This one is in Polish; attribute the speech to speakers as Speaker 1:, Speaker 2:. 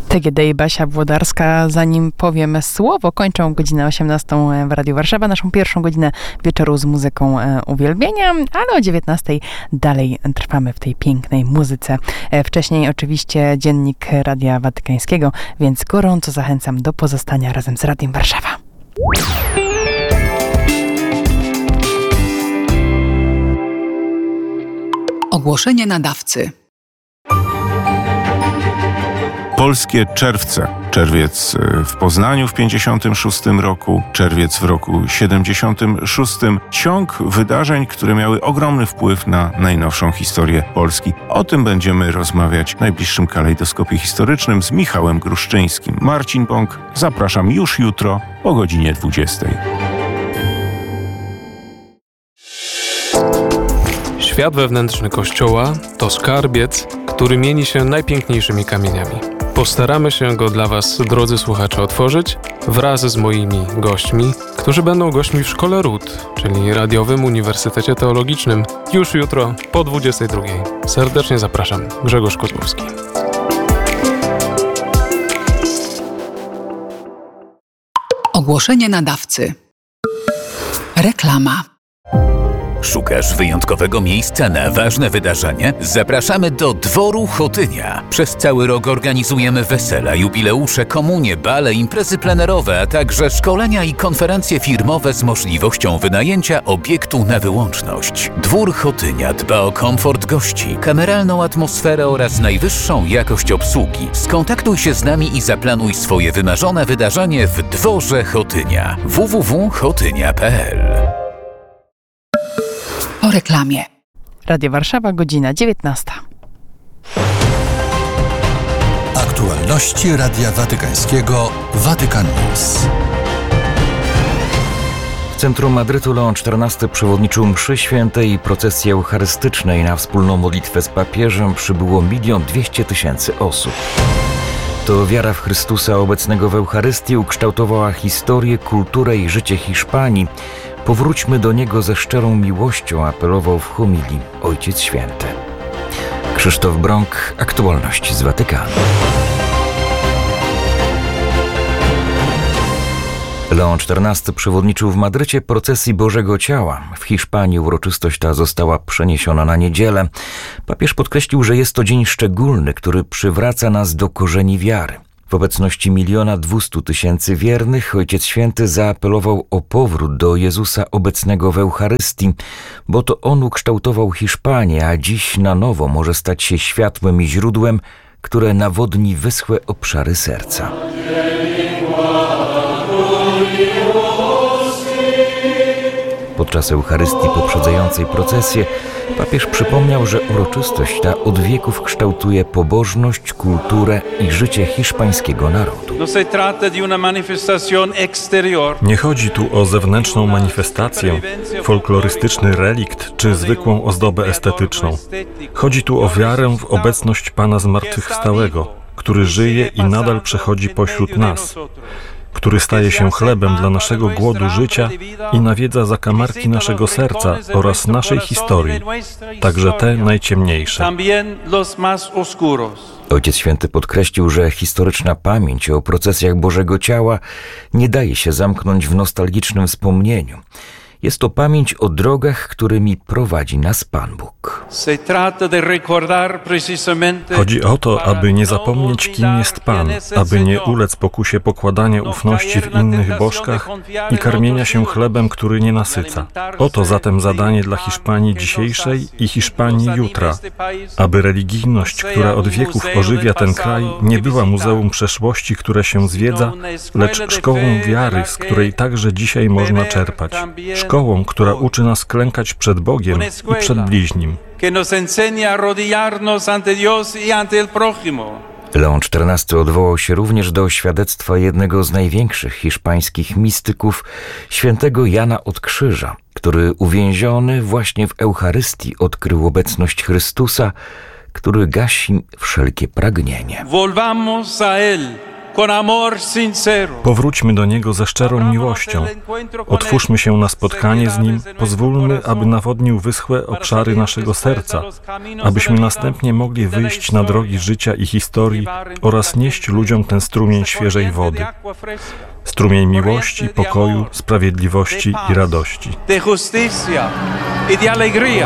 Speaker 1: TGD i Basia Włodarska. Zanim powiem słowo, kończą godzinę 18 w Radiu Warszawa, naszą pierwszą godzinę wieczoru z muzyką uwielbienia, ale o 19 dalej trwamy w tej pięknej muzyce. Wcześniej oczywiście dziennik Radia Watykańskiego, więc gorąco zachęcam do pozostania razem z Radiem Warszawa.
Speaker 2: Ogłoszenie nadawcy.
Speaker 3: Polskie czerwce. Czerwiec w Poznaniu w 56 roku, czerwiec w roku 76. Ciąg wydarzeń, które miały ogromny wpływ na najnowszą historię Polski. O tym będziemy rozmawiać w najbliższym kalejdoskopie historycznym z Michałem Gruszczyńskim. Marcin Bąk, zapraszam już jutro o godzinie 20.
Speaker 4: Świat wewnętrzny Kościoła to skarbiec, który mieni się najpiękniejszymi kamieniami. Postaramy się go dla Was, drodzy słuchacze, otworzyć wraz z moimi gośćmi, którzy będą gośćmi w Szkole Ród, czyli Radiowym Uniwersytecie Teologicznym, już jutro po 22. Serdecznie zapraszam. Grzegorz Kozłowski.
Speaker 2: Ogłoszenie nadawcy. Reklama.
Speaker 5: Szukasz wyjątkowego miejsca na ważne wydarzenie? Zapraszamy do Dworu Chotynia. Przez cały rok organizujemy wesela, jubileusze, komunie, bale, imprezy plenerowe, a także szkolenia i konferencje firmowe z możliwością wynajęcia obiektu na wyłączność. Dwór Chotynia dba o komfort gości, kameralną atmosferę oraz najwyższą jakość obsługi. Skontaktuj się z nami i zaplanuj swoje wymarzone wydarzenie w Dworze Chotynia. www.chotynia.pl.
Speaker 2: Po reklamie.
Speaker 1: Radio Warszawa, godzina 19.
Speaker 6: Aktualności Radia Watykańskiego Vatican News.
Speaker 7: W centrum Madrytu Leon XIV przewodniczył mszy świętej i procesji eucharystycznej. Na wspólną modlitwę z papieżem przybyło 1 200 000 osób. To wiara w Chrystusa obecnego w Eucharystii ukształtowała historię, kulturę i życie Hiszpanii. Powróćmy do Niego ze szczerą miłością, apelował w homilii Ojciec Święty. Krzysztof Brąk, aktualności z Watykanu. Leon XIV przewodniczył w Madrycie procesji Bożego Ciała. W Hiszpanii uroczystość ta została przeniesiona na niedzielę. Papież podkreślił, że jest to dzień szczególny, który przywraca nas do korzeni wiary. W obecności 1 200 000 wiernych Ojciec Święty zaapelował o powrót do Jezusa obecnego w Eucharystii, bo to On ukształtował Hiszpanię, a dziś na nowo może stać się światłem i źródłem, które nawodni wyschłe obszary serca. Podczas Eucharystii poprzedzającej procesję papież przypomniał, że uroczystość ta od wieków kształtuje pobożność, kulturę i życie hiszpańskiego narodu.
Speaker 8: Nie chodzi tu o zewnętrzną manifestację, folklorystyczny relikt czy zwykłą ozdobę estetyczną. Chodzi tu o wiarę w obecność Pana Zmartwychwstałego, który żyje i nadal przechodzi pośród nas, który staje się chlebem dla naszego głodu życia i nawiedza zakamarki naszego serca oraz naszej historii, także te najciemniejsze.
Speaker 7: Ojciec Święty podkreślił, że historyczna pamięć o procesjach Bożego Ciała nie daje się zamknąć w nostalgicznym wspomnieniu. Jest to pamięć o drogach, którymi prowadzi nas Pan Bóg.
Speaker 8: Chodzi o to, aby nie zapomnieć, kim jest Pan, aby nie ulec pokusie pokładania ufności w innych bożkach i karmienia się chlebem, który nie nasyca. Oto zatem zadanie dla Hiszpanii dzisiejszej i Hiszpanii jutra, aby religijność, która od wieków ożywia ten kraj, nie była muzeum przeszłości, które się zwiedza, lecz szkołą wiary, z której także dzisiaj można czerpać. Szkołą, która uczy nas klękać przed Bogiem i przed bliźnim.
Speaker 7: Leon XIV odwołał się również do świadectwa jednego z największych hiszpańskich mistyków, świętego Jana od Krzyża, który uwięziony właśnie w Eucharystii odkrył obecność Chrystusa, który gasi wszelkie pragnienie.
Speaker 8: Powróćmy do Niego ze szczerą miłością. Otwórzmy się na spotkanie z Nim, pozwólmy, aby nawodnił wyschłe obszary naszego serca, abyśmy następnie mogli wyjść na drogi życia i historii oraz nieść ludziom ten strumień świeżej wody. Strumień miłości, pokoju, sprawiedliwości i radości.